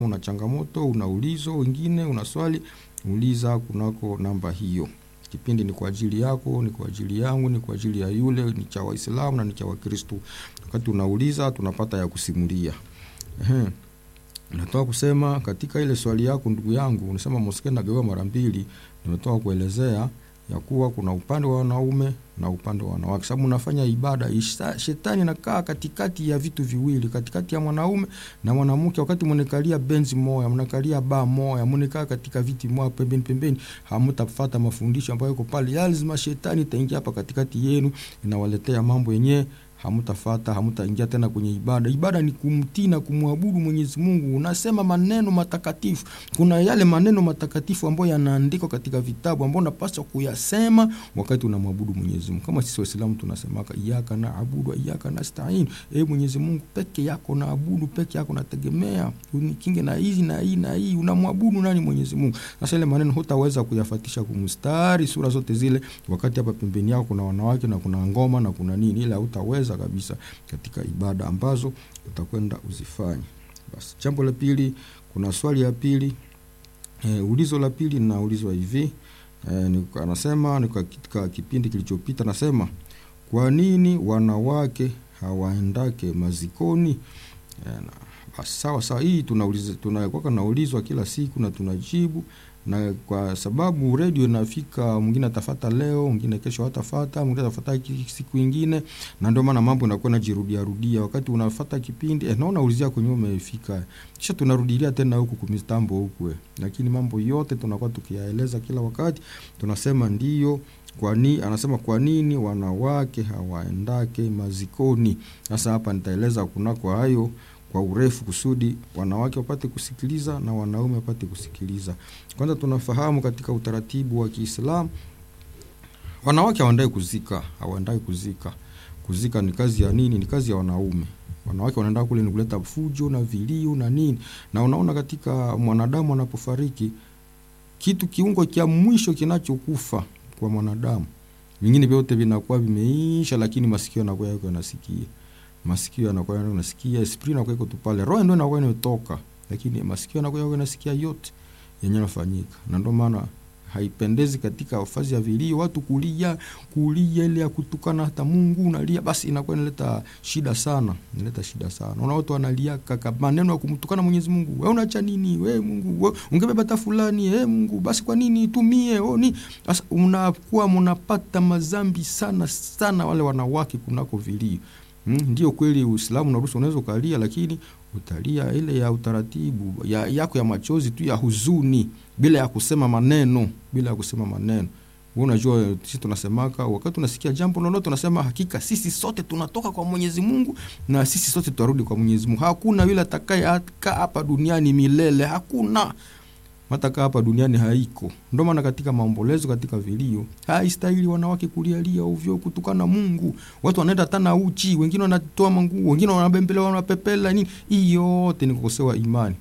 una changamoto, una ulizo, wengine una swali, uliza kunako namba hiyo. Kipindi ni kwa ajili yako, ni kwa ajili yangu, ni kwa ajili ya yule, ni cha Waislamu na ni cha Wakristo. Wakati unauliza tunapata ya kusimulia. Natoka kusema katika ile swali yako ndugu yangu, unasema mosque nagawa mara mbili, nimetoka kuelezea ya kuwa kuna upande wa wanaume na upande wa wanawake. Sababu unafanya ibada, shetani anakaa katikati ya vitu viwili, katikati ya mwanaume na mwanamke. Wakati mnekalia benzi moja, mnekalia baa moja, mnekaa katika viti moja pembeni, hamtafuata mafundisho ambayo yako pale. Lazima shetani itaingia hapa katikati yenu, inawaletea mambo yenyewe hamtafuata, hamtaingia tena kwenye ibada. Ibada ni kumtii na kumwabudu Mwenyezi Mungu. Unasema maneno matakatifu. Kuna yale maneno matakatifu ambayo yanaandikwa katika vitabu ambayo unapaswa kuyasema wakati unamwabudu Mwenyezi Mungu. Kama sisi Waislamu tunasemaka iyyaka na'budu wa iyyaka nasta'in. Mwenyezi Mungu peke yako naabudu, peke yako nategemea. Unikinge na hizi na hii na hii. Unamwabudu nani? Mwenyezi Mungu. Sasa ile maneno hutaweza kuyafuatisha kumstari sura zote zile wakati hapa pembeni yako kuna wanawake na kuna ngoma na kuna nini, ile hutaweza kabisa katika ibada ambazo utakwenda uzifanye. Basi jambo la pili, kuna swali ya pili, ulizo la pili na ulizo hivi. Anasema ni katika kipindi kilichopita, nasema kwa nini wanawake hawaendake mazikoni? Sawa hii tunaulizwa kila siku na tunajibu, na kwa sababu radio inafika, mwingine atafuata leo, mwingine kesho hatafuata, mwingine atafuata siku nyingine, na ndio maana mambo yanakuwa yanajirudia. Wakati unafuata kipindi naona ulizia kwenye umefika, kisha tunarudilia tena huku kumitambo huku, lakini mambo yote tunakuwa tukiyaeleza kila wakati. Tunasema ndio anasema kwa nini wanawake hawaendake mazikoni. Sasa hapa nitaeleza kunako hayo kwa urefu kusudi wanawake wapate kusikiliza na wanaume wapate kusikiliza. Kwanza tunafahamu katika utaratibu wa Kiislamu wanawake hawaendai kuzika. Kuzika ni kazi ya nini? Ni kazi ya wanaume. Wanawake wanaenda kule ni kuleta fujo na vilio na nini. Na unaona katika mwanadamu anapofariki, kiungo cha mwisho kinachokufa kwa mwanadamu, vingine vyote vinakuwa vimeisha, lakini masikio yanakuwa yanasikia. Masikio yanakuwa yanasikia, esprit inakuwa iko tu pale, roho ndio inakuwa inatoka, lakini masikio yanakuwa yanasikia yote yenye yanafanyika. Na ndio maana haipendezi katika wafazi ya vilio watu kulia ile ya kutukana hata Mungu unalia, basi inakuwa inaleta shida sana. Unaona watu wanalia kaka maneno ya kumtukana Mwenyezi Mungu. Wewe unaacha nini? Wewe Mungu, wewe ungebeba ta fulani, Mungu, basi kwa nini tumie? Ni sasa unakuwa mnapata madhambi sana wale wanawake kunako vilio. Ndio kweli Uislamu unaruhusu unaweza kulia, lakini utalia ile ya utaratibu yako ya machozi tu ya huzuni, bila ya kusema maneno. Wewe unajua sisi tunasemaka wakati tunasikia jambo lolote tunasema hakika sisi sote tunatoka kwa Mwenyezi Mungu na sisi sote tutarudi kwa Mwenyezi Mungu. Hakuna yule atakaye hapa duniani milele, hakuna. Mataka hapa duniani haiko. Ndio maana katika maombolezo, katika vilio, haistahili wanawake kulialia ovyo kutukana Mungu. Watu wanaenda tena uchi, wengine wanatoa manguo, wengine wanabembelea, wanapepela nini. Hiyo yote ni kukosewa imani.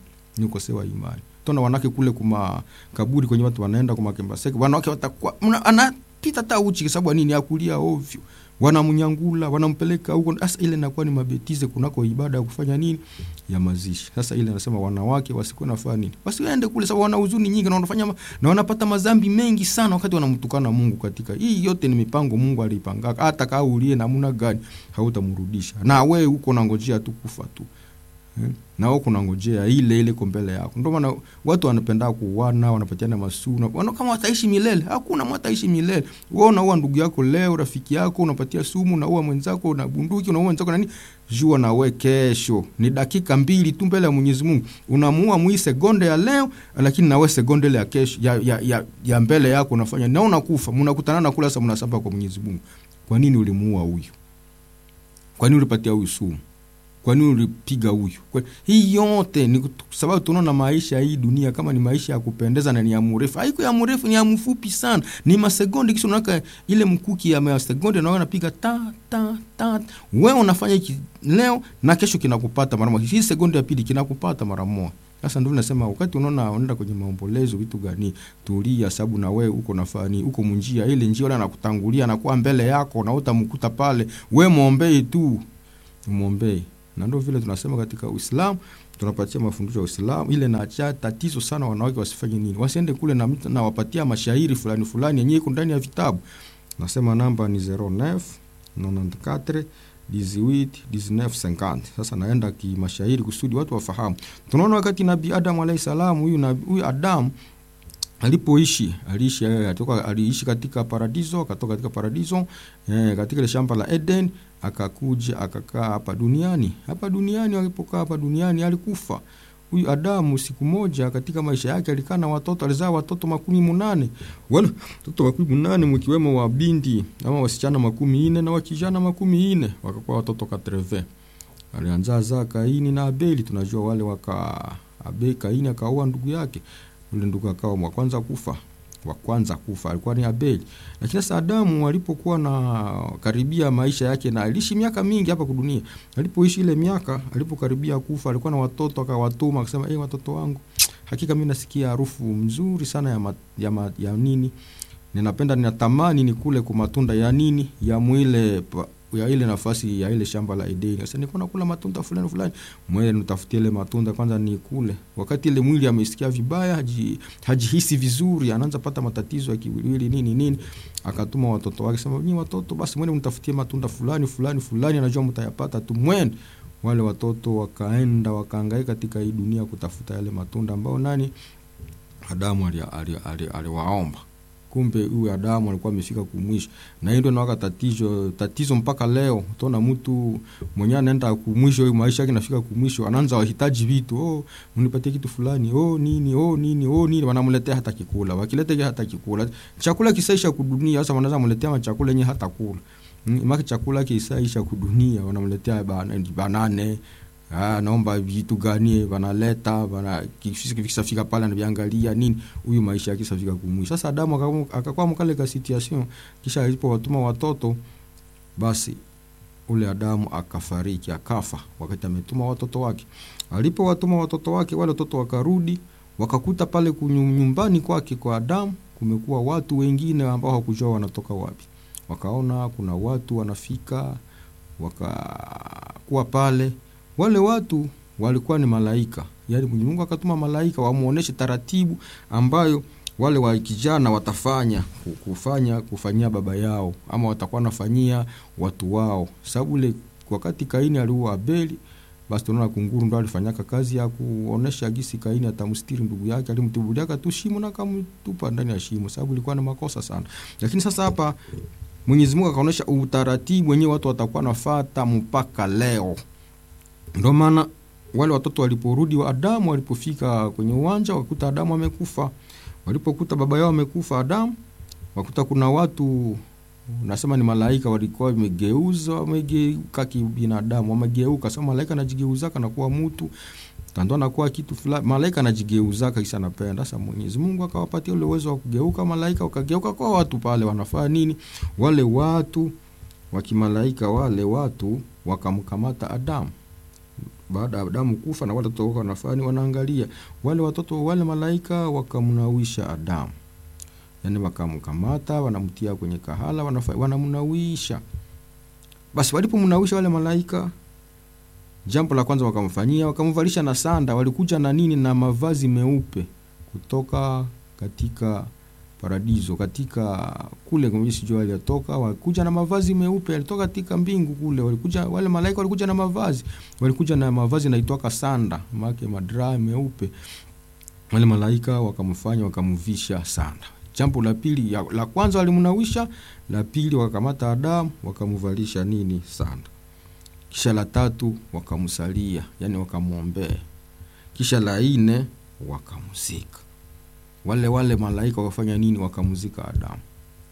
Tuna wanawake kule kuma kaburi kwenye watu wanaenda kuma kembaseke, wanawake watakuwa anapita ta uchi kwa sababu nini? Akulia ovyo. Wanamnyangula, wanampeleka huko. Sasa ile inakuwa ni mabetize kunako ibada ya kufanya nini? Ya mazishi. Sasa ile anasema wanawake wasikuwe nafanya nini? Wasiende kule sababu wana huzuni nyingi na wanafanya na wanapata madhambi mengi sana wakati wanamtukana Mungu. Katika hii yote ni mipango Mungu alipanga. Hata kama ulie namna gani hautamrudisha. Na wewe uko unangojea tu kufa tu. Na wewe unangojea ile kombele yako. Ndio maana watu wanapenda kuuana, wanapatiana masuna. Kama wataishi milele, hakuna wataishi milele. Wewe unaua ndugu yako leo, rafiki yako unapatia sumu, unaua mwenzako na bunduki, unaua mwenzako na nini? Jua na wewe kesho ni dakika 2 tu mbele ya Mwenyezi Mungu. Unamuua sekunde ya leo, lakini na wewe sekunde ile ya kesho ya mbele yako unafanya na unakufa. Mnakutana na kula sasa mnasamba kwa Mwenyezi Mungu. Kwa nini ulimuua huyu? Kwa nini ulipatia huyu sumu? Kwa nini ulipiga huyu? Hii yote ni sababu tunaona maisha hii dunia kama ni maisha ya kupendeza na ni ya mrefu. Haiko ya mrefu, ni ya mfupi sana. Ni masekunde, kisha unaka ile mkuki ya masekunde na unapiga ta. Wewe unafanya hiki leo na kesho kinakupata mara moja. Hii sekunde ya pili kinakupata mara moja. Sasa ndio nasema wakati unaenda kwenye maombolezo vitu gani, tulia sababu na wewe uko nafani, uko munjia ile njia wala anakutangulia na kuwa mbele yako na utamkuta pale. Wewe muombee tu. Muombee. Na ndio vile tunasema katika Uislamu tunapatia mafundisho ya Uislamu. Ile naacha tatizo sana wanawake wasifanye nini? Wasiende kule na wapatia mashairi fulani fulani yenyewe iko ndani ya vitabu. Nasema namba ni 09 94 18 19 50. Sasa naenda kimashairi kusudi watu wafahamu. Tunaona wakati Nabii Adam alayhi salam, huyu Adam aliishi katika paradiso, akatoka katika paradiso katika ile shamba la Eden, akakuja akakaa hapa duniani. Hapa duniani alipokaa hapa duniani alikufa. Huyu Adamu siku moja katika maisha yake alikaa na watoto, alizaa watoto 18. Wale watoto 18 mkiwemo wa binti ama wasichana 14 na wakijana 14, wakakuwa watoto 80. Alianza za Kaini na Abeli. Tunajua wale Kaini akaoa ndugu yake. Yule ndugu akawa wa kwanza kufa alikuwa ni Abeli. Lakini sasa Adamu alipokuwa na karibia maisha yake, na aliishi miaka mingi hapa dunia. Alipoishi ile miaka, alipokaribia kufa, alikuwa na watoto, akawatuma akasema, watoto wangu, hakika mimi nasikia harufu mzuri sana ya nini? Ninatamani nikule kwa matunda ya nini? Ya ile nafasi ya ile shamba la Edeni. Sasa niko nakula matunda fulani fulani. Mwe nitafutie ile matunda kwanza nikule. Wakati ile mwili amesikia vibaya, hajihisi vizuri, anaanza pata matatizo ya kiwili nini. Akatuma watoto wake, sema, "Nyinyi watoto basi mwende mtafutie matunda fulani fulani fulani, anajua mtayapata tu." Mwende. Wale watoto wakaenda wakahangaika katika hii dunia kutafuta yale matunda ambao nani? Adamu aliwaomba. Kumbe huyu Adamu alikuwa amefika kumwisho. Na hiyo ndio nawaka tatizo mpaka leo. Utaona mtu mwenye anaenda kumwisho, huyu maisha yake nafika kumwisho, anaanza wahitaji vitu. Mnipatie kitu fulani. Nini. Wanamletea hata kikula. Wakileta hata kikula. Chakula kisaisha kudunia, sasa wanaanza kumletea chakula yenye hata kula. Maki chakula kisaisha kudunia, wanamletea banane. Naomba vitu gani wanaleta, kisafika pale anaviangalia nini, huyu maisha yake safika kumwisho. Sasa Adamu akakuwa mkale ka situation, kisha alipowatuma watoto, basi ule Adamu akafariki, akafa wakati ametuma watoto wake. Alipowatuma watoto wake, wale watoto wakarudi, wakakuta pale nyumbani kwake kwa Adamu kumekuwa watu wengine ambao hawakujua wanatoka wapi. Wakaona kuna watu wanafika, wakakuwa pale. Wale watu walikuwa ni malaika. Yaani Mungu akatuma malaika wamuoneshe taratibu ambayo wale wa kijana watafanya kufanyia baba yao, ama watakuwa nafanyia watu wao. Sababu ile wakati Kaini aliua Abeli, basi tunaona kunguru ndo alifanyaka kazi ya kuonesha gisi Kaini atamstiri ndugu yake, alimtubulia tu shimo na kamtupa ndani ya shimo, sababu ilikuwa na makosa sana. Lakini sasa hapa Mwenyezi Mungu akaonesha utaratibu wenyewe watu watakuwa nafuata mpaka leo. Ndio maana wale watoto waliporudi wa Adamu, walipofika kwenye uwanja wakuta Adamu amekufa. Walipokuta baba yao amekufa Adamu, wakuta kuna watu, nasema ni malaika, walikuwa wamegeuka kibinadamu, wamegeuka. Sasa malaika anajigeuza kana kuwa mtu, tando anakuwa kitu fulani. Malaika anajigeuza kisha anapenda. Sasa Mwenyezi Mungu akawapatia ule uwezo wa kugeuka, malaika wakageuka kwa watu pale. Wanafanya nini? Wale watu wa kimalaika, wale watu wakamkamata Adamu. Baada ya Adamu kufa, na wale watoto wanafanya wanaangalia. Wale watoto wale malaika wakamnawisha Adamu. Yaani wakamkamata, wanamtia kwenye kahala, wanamnawisha. Basi walipomnawisha wale malaika, jambo la kwanza wakamfanyia, wakamvalisha na sanda. Walikuja na nini? Na mavazi meupe kutoka katika paradiso, katika kule kwenye sijua alitoka, walikuja na mavazi meupe, alitoka katika mbingu kule. Walikuja wale malaika, walikuja na mavazi naitwa sanda, make madra meupe. Wale malaika wakamfanya, wakamvisha sanda. Jambo la pili, la kwanza walimnawisha, la pili wakamata Adamu, wakamvalisha nini? Sanda. Kisha la tatu wakamsalia, yani wakamuombea. Kisha la 4 wakamzika. Wale malaika wakafanya nini? Wakamzika Adamu.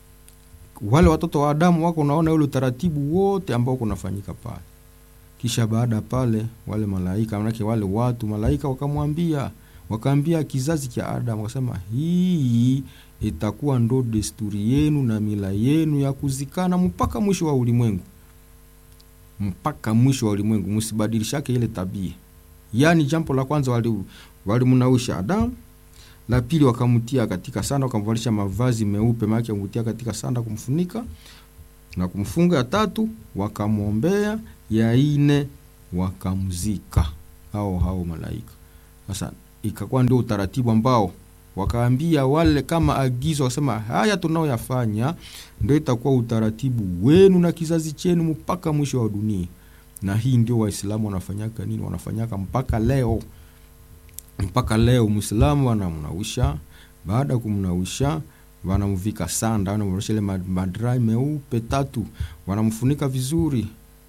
Wale watoto wa Adamu wako naona ule utaratibu wote ambao kunafanyika pale. Kisha baada pale wale malaika, manake wale watu malaika wakaambia kizazi cha Adamu, wakasema hii itakuwa ndo desturi yenu na mila yenu ya kuzikana mpaka mwisho wa ulimwengu. Mpaka mwisho wa ulimwengu, msibadilishake ile tabia. Yaani jambo la kwanza walimnawisha Adamu, la pili wakamtia katika sanda, wakamvalisha mavazi meupe, maana kumtia katika sanda kumfunika na kumfunga. Ya tatu wakamuombea, ya 4 wakamzika. hao malaika. Sasa ikakuwa ndio utaratibu ambao wakaambia wale kama agizo, wasema haya tunaoyafanya ndio itakuwa utaratibu wenu na kizazi chenu mpaka mwisho wa dunia. Na hii ndio Waislamu wanafanyaka nini? Wanafanyaka mpaka leo. Mpaka leo Muislamu wanamnawisha, baada ya kumnawisha wanamvika sanda, wanamrusha ile madrai meupe 3, wanamfunika vizuri.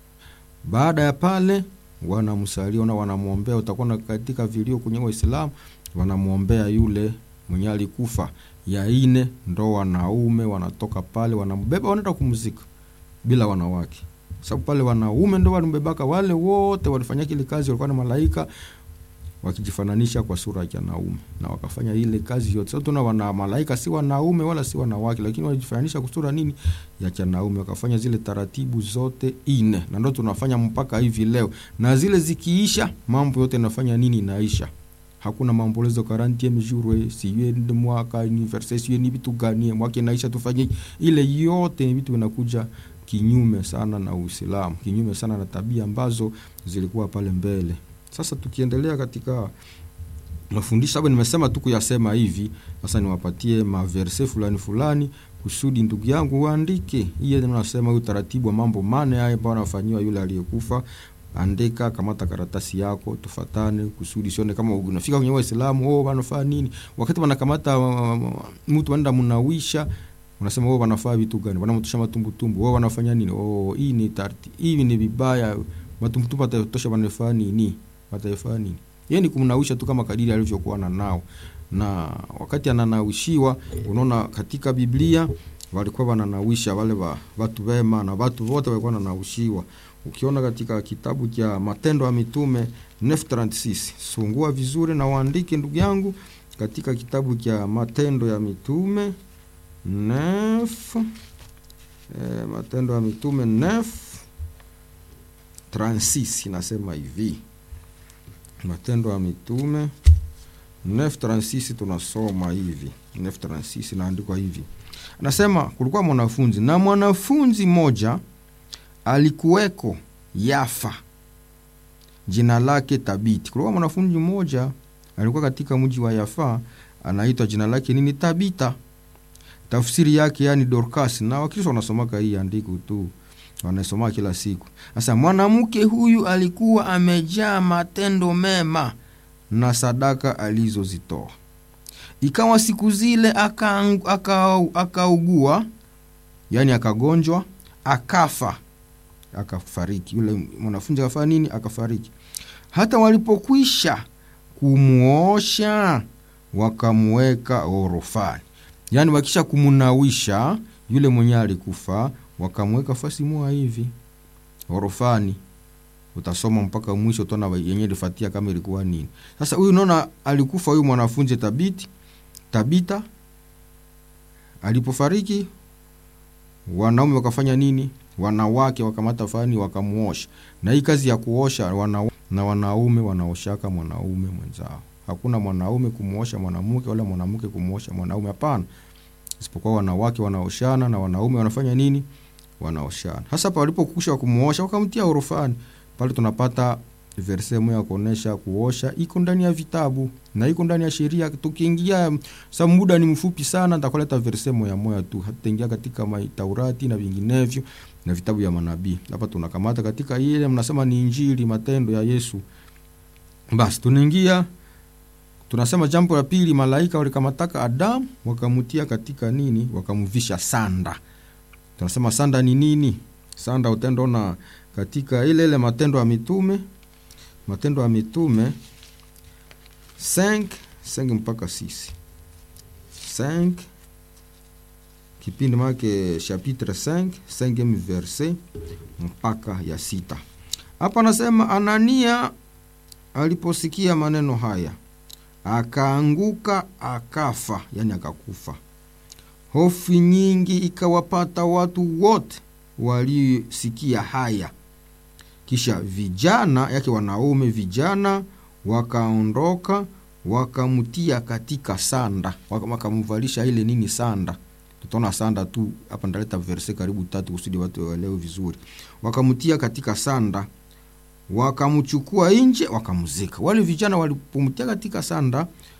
Baada ya pale wanamsalia na wanamuombea. Utakuwa katika video kwenye Waislamu wanamuombea yule mwenye alikufa. Ya 4 ndo wanaume wanatoka pale wanambeba wanaenda kumzika bila wanawake. Sababu pale wanaume ndo wanambebaka, wale wote walifanya ile kazi walikuwa na malaika wakijifananisha kwa sura ya wanaume na wakafanya ile kazi yote. Sasa tuna wana malaika si wanaume wala si wanawake, lakini walijifananisha kwa sura nini ya wanaume, wakafanya zile taratibu zote 4 na ndio tunafanya mpaka hivi leo. Na zile zikiisha mambo yote yanafanya nini? Inaisha. Hakuna maombolezo 40 jours, siye de mwaka anniversaire, siye ni vitu gani mwaka inaisha tufanye ile yote, vitu vinakuja kinyume sana na Uislamu, kinyume sana na tabia ambazo zilikuwa pale mbele. Sasa tukiendelea katika mafundisho, sababu nimesema tu kuyasema hivi, sasa niwapatie maverse fulani kusudi ndugu yangu uandike. Yeye anasema utaratibu wa mambo 8 haya ambayo anafanywa yule aliyekufa. Andika, kamata karatasi yako, tufatane kusudi sione kama unafika kwenye Waislamu wanafanya nini. Wakati wanakamata mtu wanaenda mnawisha, unasema wanafanya vitu gani? Wanamtosha matumbutumbu, wanafanya nini? Hii ni tarti, hii ni vibaya. Matumbutumbu atatosha wanafanya nini? Watafanya nini? Yeye ni kumnawisha tu kama kadiri alivyokuwa nao. Na wakati ananawishiwa, unaona katika Biblia walikuwa wananawisha wale watu wema na watu wote walikuwa wananawishiwa. Ukiona katika kitabu cha Matendo ya Mitume 9:36, sungua vizuri na uandike ndugu yangu, katika kitabu cha Matendo ya Mitume 9, Matendo ya Mitume 9:36 inasema hivi. Matendo ya Mitume 9:36 tunasoma hivi. 9:36 inaandikwa hivi. Anasema kulikuwa mwanafunzi, na mwanafunzi mmoja alikuweko Yafa, jina lake Tabiti. Kulikuwa mwanafunzi mmoja alikuwa katika mji wa Yafa, anaitwa jina lake nini? Tabita. Tafsiri yake yani Dorcas. Na Wakristo wanasomaka hii andiko tu, wanasoma kila siku. Sasa mwanamke huyu alikuwa amejaa matendo mema na sadaka alizozitoa. Ikawa siku zile akaugua, yani akagonjwa, akafariki. Yule mwanafunzi akafanya nini? Akafariki. Hata walipokwisha kumuosha, wakamweka orofani. Yani wakisha kumunawisha yule mwenye alikufa, wakamweka fasi moja hivi orofani. Utasoma mpaka mwisho utaona yenyewe ilifuatia kama ilikuwa nini. Sasa huyu unaona alikufa huyu mwanafunzi Tabita. Alipofariki, wanaume wakafanya nini? Wanawake wakamata fani wakamuosha. Na hii kazi ya kuosha wanaume wanaoshaka mwanaume mwenzao. Hakuna mwanaume kumuosha mwanamke wala mwanamke kumuosha mwanaume, hapana. Isipokuwa wanawake wanaoshana na wanaume wanafanya nini? Wanaoshana. Hasa pale walipokwisha kumuosha wakamtia orofani. Pale tunapata verse moja kuonesha kuosha iko ndani ya vitabu na iko ndani ya sheria. Tukiingia sababu muda ni mfupi sana, nitakuleta verse moja tu. Hataingia katika Taurati na vinginevyo na vitabu ya manabii. Hapa tunakamata katika ile mnasema ni Injili, matendo ya Yesu. Basi tunaingia, tunasema jambo la pili, malaika walikamataka Adam wakamutia katika nini? Wakamvisha sanda. Tunasema sanda ni nini? Sanda utaenda katika ile Matendo ya Mitume 5 mpaka 6. 5 kipindi make chapitre 5 verset mpaka ya 6. Hapa nasema Anania aliposikia maneno haya akaanguka akafa, yani akakufa. Hofu nyingi ikawapata watu wote waliosikia haya. Kisha vijana yake wanaume vijana wakaondoka wakamtia katika sanda, wakamvalisha ile nini sanda. Tutaona sanda tu hapa, ndaleta verse karibu 3 kusudi watu waelewe vizuri. Wakamtia katika sanda wakamchukua nje wakamuzika. Wale vijana walipomtia katika sanda